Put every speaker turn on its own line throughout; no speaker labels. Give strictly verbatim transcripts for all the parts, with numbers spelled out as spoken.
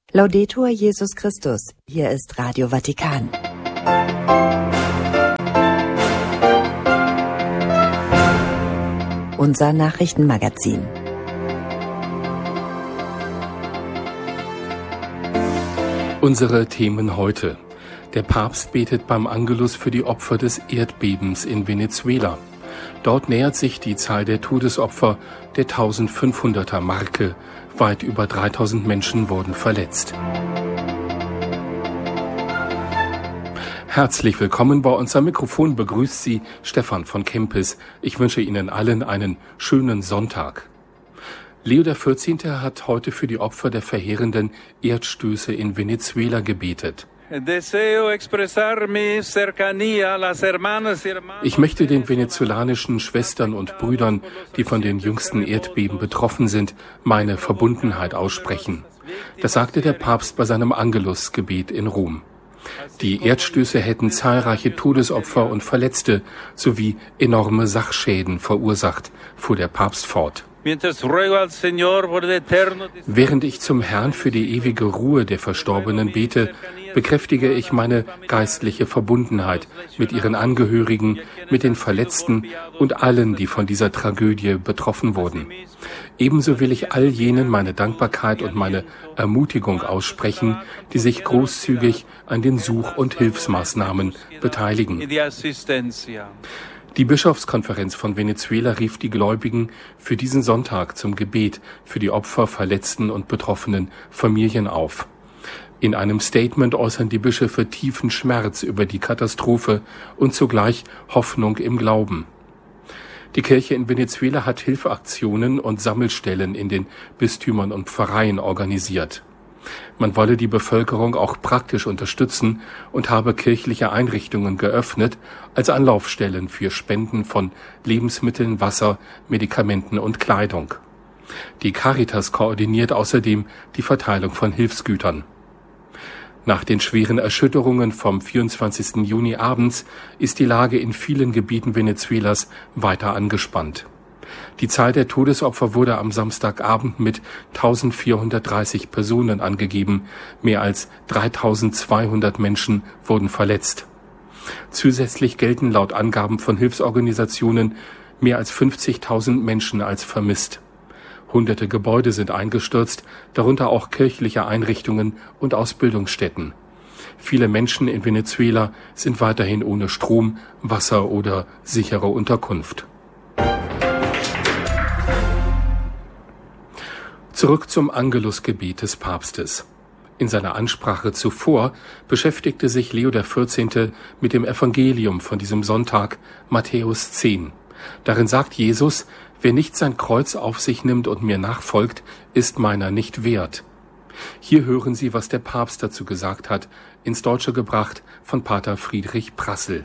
Laudetur Jesus Christus. Hier ist Radio Vatikan. Unser Nachrichtenmagazin.
Unsere Themen heute. Der Papst betet beim Angelus für die Opfer des Erdbebens in Venezuela. Dort nähert sich die Zahl der Todesopfer der eintausendfünfhunderter Marke. Weit über dreitausend Menschen wurden verletzt. Herzlich willkommen, bei uns am Mikrofon begrüßt Sie Stefan von Kempis. Ich wünsche Ihnen allen einen schönen Sonntag. Leo der vierzehnte hat heute für die Opfer der verheerenden Erdstöße in Venezuela gebetet. Ich möchte den venezolanischen Schwestern und Brüdern, die von den jüngsten Erdbeben betroffen sind, meine Verbundenheit aussprechen. Das sagte der Papst bei seinem Angelusgebet in Rom. Die Erdstöße hätten zahlreiche Todesopfer und Verletzte sowie enorme Sachschäden verursacht, fuhr der Papst fort. Während ich zum Herrn für die ewige Ruhe der Verstorbenen bete, bekräftige ich meine geistliche Verbundenheit mit ihren Angehörigen, mit den Verletzten und allen, die von dieser Tragödie betroffen wurden. Ebenso will ich all jenen meine Dankbarkeit und meine Ermutigung aussprechen, die sich großzügig an den Such- und Hilfsmaßnahmen beteiligen. Die Bischofskonferenz von Venezuela rief die Gläubigen für diesen Sonntag zum Gebet für die Opfer, Verletzten und betroffenen Familien auf. In einem Statement äußern die Bischöfe tiefen Schmerz über die Katastrophe und zugleich Hoffnung im Glauben. Die Kirche in Venezuela hat Hilfeaktionen und Sammelstellen in den Bistümern und Pfarreien organisiert. Man wolle die Bevölkerung auch praktisch unterstützen und habe kirchliche Einrichtungen geöffnet als Anlaufstellen für Spenden von Lebensmitteln, Wasser, Medikamenten und Kleidung. Die Caritas koordiniert außerdem die Verteilung von Hilfsgütern. Nach den schweren Erschütterungen vom vierundzwanzigsten Juni abends ist die Lage in vielen Gebieten Venezuelas weiter angespannt. Die Zahl der Todesopfer wurde am Samstagabend mit eintausendvierhundertdreißig Personen angegeben. Mehr als dreitausendzweihundert Menschen wurden verletzt. Zusätzlich gelten laut Angaben von Hilfsorganisationen mehr als fünfzigtausend Menschen als vermisst. Hunderte Gebäude sind eingestürzt, darunter auch kirchliche Einrichtungen und Ausbildungsstätten. Viele Menschen in Venezuela sind weiterhin ohne Strom, Wasser oder sichere Unterkunft. Zurück zum Angelusgebet des Papstes. In seiner Ansprache zuvor beschäftigte sich Leo der vierzehnte mit dem Evangelium von diesem Sonntag, Matthäus zehn. Darin sagt Jesus: Wer nicht sein Kreuz auf sich nimmt und mir nachfolgt, ist meiner nicht wert. Hier hören Sie, was der Papst dazu gesagt hat, ins Deutsche gebracht von Pater Friedrich Prassel.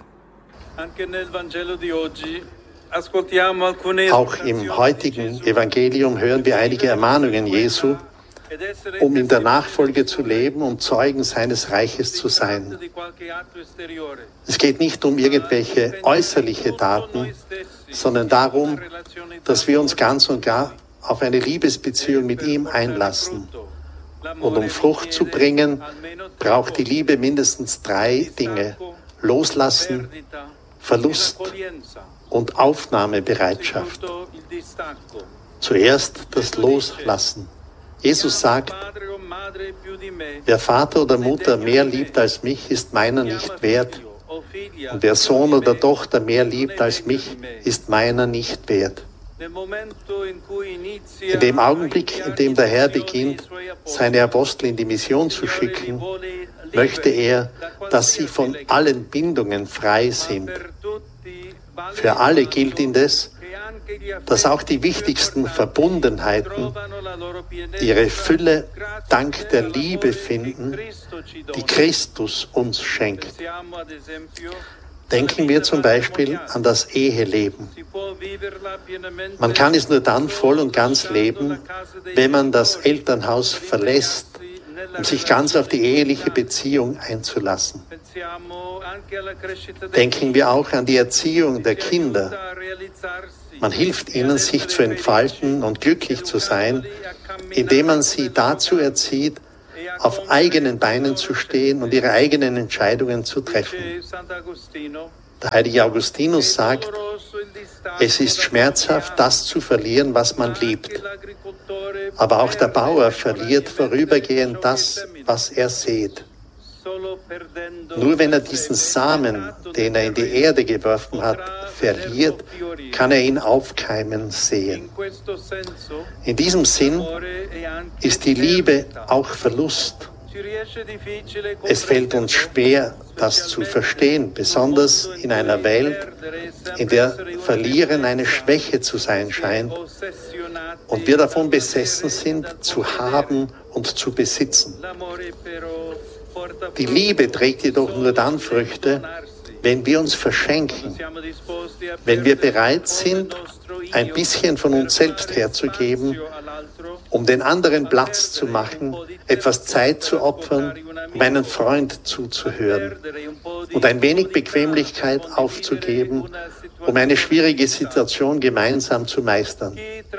Auch im heutigen Evangelium hören wir einige Ermahnungen Jesu, um in der Nachfolge zu leben und Zeugen seines Reiches zu sein. Es geht nicht um irgendwelche äußerliche Taten, sondern darum, dass wir uns ganz und gar auf eine Liebesbeziehung mit ihm einlassen. Und um Frucht zu bringen, braucht die Liebe mindestens drei Dinge: Loslassen, Verlust und Aufnahmebereitschaft. Zuerst das Loslassen. Jesus sagt: Wer Vater oder Mutter mehr liebt als mich, ist meiner nicht wert. Und wer Sohn oder Tochter mehr liebt als mich, ist meiner nicht wert. In dem Augenblick, in dem der Herr beginnt, seine Apostel in die Mission zu schicken, möchte er, dass sie von allen Bindungen frei sind. Für alle gilt indes, dass auch die wichtigsten Verbundenheiten ihre Fülle dank der Liebe finden, die Christus uns schenkt. Denken wir zum Beispiel an das Eheleben. Man kann es nur dann voll und ganz leben, wenn man das Elternhaus verlässt, um sich ganz auf die eheliche Beziehung einzulassen. Denken wir auch an die Erziehung der Kinder. Man hilft ihnen, sich zu entfalten und glücklich zu sein, indem man sie dazu erzieht, auf eigenen Beinen zu stehen und ihre eigenen Entscheidungen zu treffen. Der heilige Augustinus sagt, es ist schmerzhaft, das zu verlieren, was man liebt. Aber auch der Bauer verliert vorübergehend das, was er sät. Nur wenn er diesen Samen, den er in die Erde geworfen hat, verliert, kann er ihn aufkeimen sehen. In diesem Sinn ist die Liebe auch Verlust. Es fällt uns schwer, das zu verstehen, besonders in einer Welt, in der Verlieren eine Schwäche zu sein scheint und wir davon besessen sind, zu haben und zu besitzen. Die Liebe trägt jedoch nur dann Früchte, wenn wir uns verschenken, wenn wir bereit sind, ein bisschen von uns selbst herzugeben, um den anderen Platz zu machen, etwas Zeit zu opfern, um einen Freund zuzuhören und ein wenig Bequemlichkeit aufzugeben, um eine schwierige Situation gemeinsam zu meistern.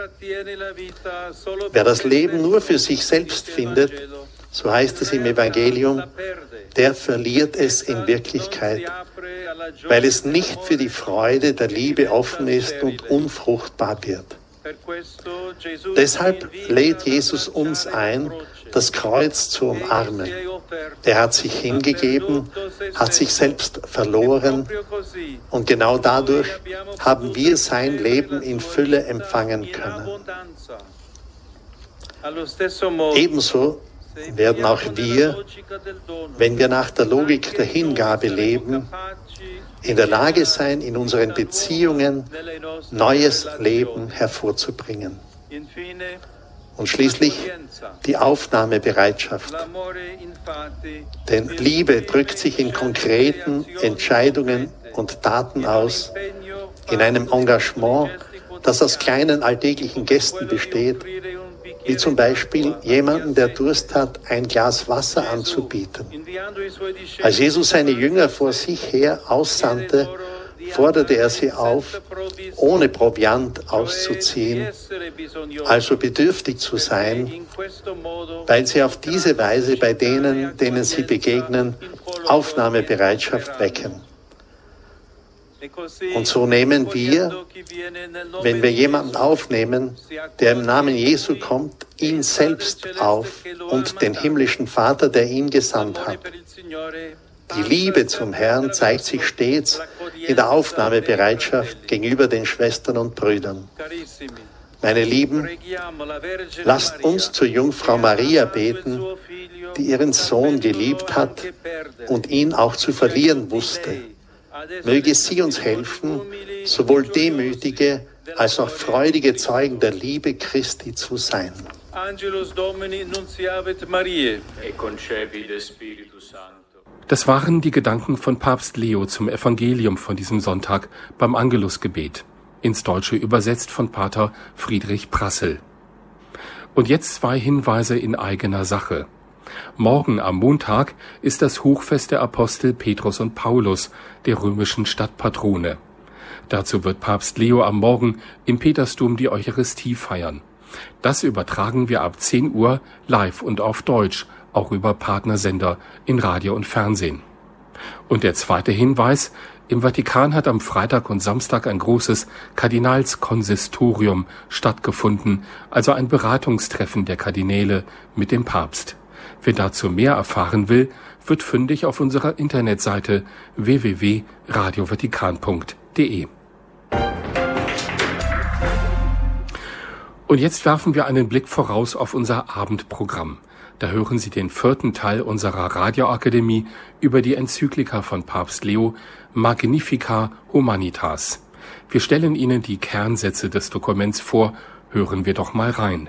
Wer das Leben nur für sich selbst findet, so heißt es im Evangelium, der verliert es in Wirklichkeit, weil es nicht für die Freude der Liebe offen ist und unfruchtbar wird. Deshalb lädt Jesus uns ein, das Kreuz zu umarmen. Er hat sich hingegeben, hat sich selbst verloren und genau dadurch haben wir sein Leben in Fülle empfangen können. Ebenso werden auch wir, wenn wir nach der Logik der Hingabe leben, in der Lage sein, in unseren Beziehungen neues Leben hervorzubringen. Und schließlich die Aufnahmebereitschaft. Denn Liebe drückt sich in konkreten Entscheidungen und Taten aus, in einem Engagement, das aus kleinen alltäglichen Gesten besteht, wie zum Beispiel jemanden, der Durst hat, ein Glas Wasser anzubieten. Als Jesus seine Jünger vor sich her aussandte, forderte er sie auf, ohne Proviant auszuziehen, also bedürftig zu sein, weil sie auf diese Weise bei denen, denen sie begegnen, Aufnahmebereitschaft wecken. Und so nehmen wir, wenn wir jemanden aufnehmen, der im Namen Jesu kommt, ihn selbst auf und den himmlischen Vater, der ihn gesandt hat. Die Liebe zum Herrn zeigt sich stets in der Aufnahmebereitschaft gegenüber den Schwestern und Brüdern. Meine Lieben, lasst uns zur Jungfrau Maria beten, die ihren Sohn geliebt hat und ihn auch zu verlieren wusste. Möge sie uns helfen, sowohl demütige als auch freudige Zeugen der Liebe Christi zu sein.
Angelus Domini nunciavit Mariae. E concepi de Spiritus Sancto.
Das waren die Gedanken von Papst Leo zum Evangelium von diesem Sonntag beim Angelusgebet, ins Deutsche übersetzt von Pater Friedrich Prassel. Und jetzt zwei Hinweise in eigener Sache. Morgen am Montag ist das Hochfest der Apostel Petrus und Paulus, der römischen Stadtpatrone. Dazu wird Papst Leo am Morgen im Petersdom die Eucharistie feiern. Das übertragen wir ab zehn Uhr live und auf Deutsch, auch über Partnersender in Radio und Fernsehen. Und der zweite Hinweis: Im Vatikan hat am Freitag und Samstag ein großes Kardinalskonsistorium stattgefunden, also ein Beratungstreffen der Kardinäle mit dem Papst. Wer dazu mehr erfahren will, wird fündig auf unserer Internetseite w w w punkt radio vatikan punkt d e. Und jetzt werfen wir einen Blick voraus auf unser Abendprogramm. Da hören Sie den vierten Teil unserer Radioakademie über die Enzyklika von Papst Leo, Magnificat Humanitas. Wir stellen Ihnen die Kernsätze des Dokuments vor. Hören wir doch mal rein.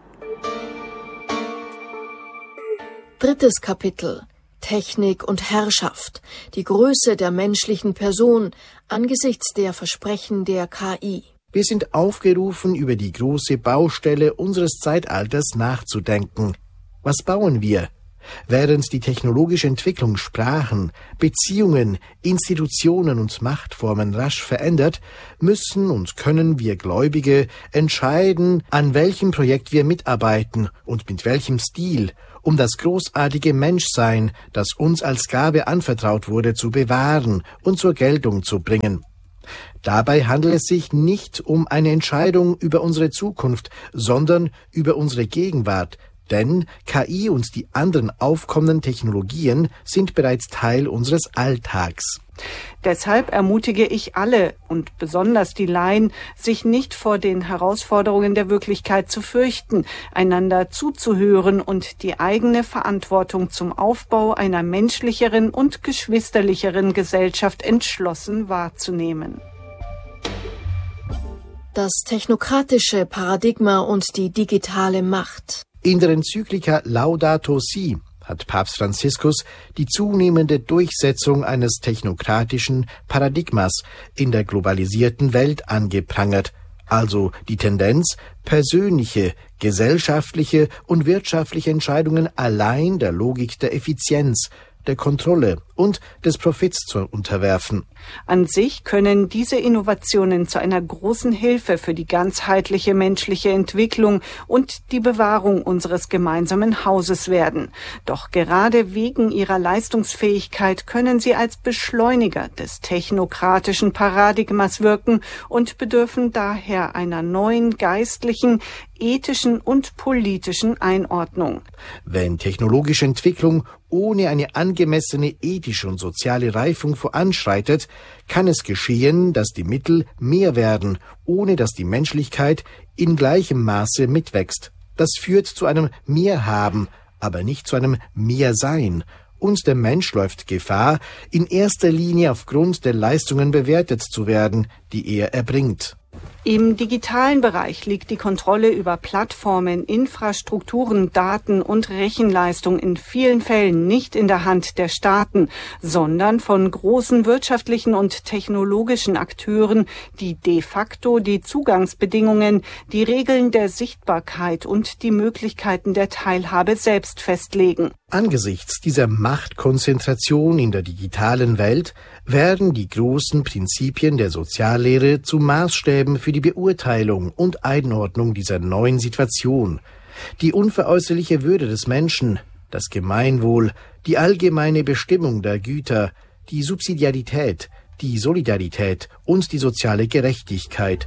Drittes Kapitel: Technik und Herrschaft. Die Größe der menschlichen Person angesichts der Versprechen der K I.
Wir sind aufgerufen, über die große Baustelle unseres Zeitalters nachzudenken. Was bauen wir? Während die technologische Entwicklung Sprachen, Beziehungen, Institutionen und Machtformen rasch verändert, müssen und können wir Gläubige entscheiden, an welchem Projekt wir mitarbeiten und mit welchem Stil, um das großartige Menschsein, das uns als Gabe anvertraut wurde, zu bewahren und zur Geltung zu bringen. Dabei handelt es sich nicht um eine Entscheidung über unsere Zukunft, sondern über unsere Gegenwart, denn K I und die anderen aufkommenden Technologien sind bereits Teil unseres Alltags.
Deshalb ermutige ich alle und besonders die Laien, sich nicht vor den Herausforderungen der Wirklichkeit zu fürchten, einander zuzuhören und die eigene Verantwortung zum Aufbau einer menschlicheren und geschwisterlicheren Gesellschaft entschlossen wahrzunehmen.
Das technokratische Paradigma und die digitale Macht.
In der Enzyklika Laudato Si hat Papst Franziskus die zunehmende Durchsetzung eines technokratischen Paradigmas in der globalisierten Welt angeprangert, also die Tendenz, persönliche, gesellschaftliche und wirtschaftliche Entscheidungen allein der Logik der Effizienz, der Kontrolle und des Profits zu unterwerfen.
An sich können diese Innovationen zu einer großen Hilfe für die ganzheitliche menschliche Entwicklung und die Bewahrung unseres gemeinsamen Hauses werden. Doch gerade wegen ihrer Leistungsfähigkeit können sie als Beschleuniger des technokratischen Paradigmas wirken und bedürfen daher einer neuen geistlichen, ethischen und politischen Einordnung.
Wenn technologische Entwicklung ohne eine angemessene ethische und soziale Reifung voranschreitet, kann es geschehen, dass die Mittel mehr werden, ohne dass die Menschlichkeit in gleichem Maße mitwächst. Das führt zu einem Mehrhaben, aber nicht zu einem Mehrsein. Und der Mensch läuft Gefahr, in erster Linie aufgrund der Leistungen bewertet zu werden, die er erbringt.
Im digitalen Bereich liegt die Kontrolle über Plattformen, Infrastrukturen, Daten und Rechenleistung in vielen Fällen nicht in der Hand der Staaten, sondern von großen wirtschaftlichen und technologischen Akteuren, die de facto die Zugangsbedingungen, die Regeln der Sichtbarkeit und die Möglichkeiten der Teilhabe selbst festlegen.
Angesichts dieser Machtkonzentration in der digitalen Welt werden die großen Prinzipien der Soziallehre zu Maßstäben für die Beurteilung und Einordnung dieser neuen Situation. Die unveräußerliche Würde des Menschen, das Gemeinwohl, die allgemeine Bestimmung der Güter, die Subsidiarität, die Solidarität und die soziale Gerechtigkeit.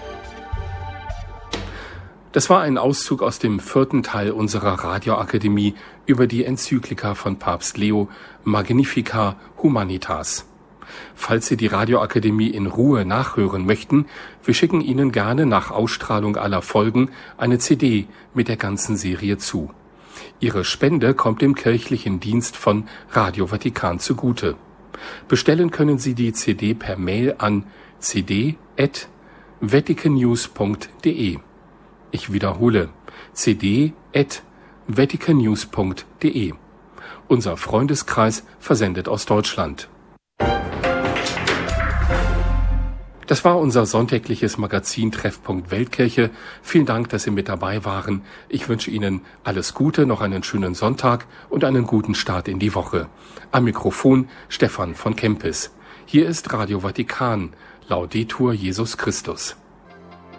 Das war ein Auszug aus dem vierten Teil unserer Radioakademie über die Enzyklika von Papst Leo Magnificat Humanitas. Falls Sie die Radioakademie in Ruhe nachhören möchten, wir schicken Ihnen gerne nach Ausstrahlung aller Folgen eine C D mit der ganzen Serie zu. Ihre Spende kommt dem kirchlichen Dienst von Radio Vatikan zugute. Bestellen können Sie die C D per Mail an c d at vaticannews punkt d e. Ich wiederhole, c d at vaticannews punkt d e. Unser Freundeskreis versendet aus Deutschland. Das war unser sonntägliches Magazin Treffpunkt Weltkirche. Vielen Dank, dass Sie mit dabei waren. Ich wünsche Ihnen alles Gute, noch einen schönen Sonntag und einen guten Start in die Woche. Am Mikrofon Stefan von Kempis. Hier ist Radio Vatikan. Laudetur Jesus Christus.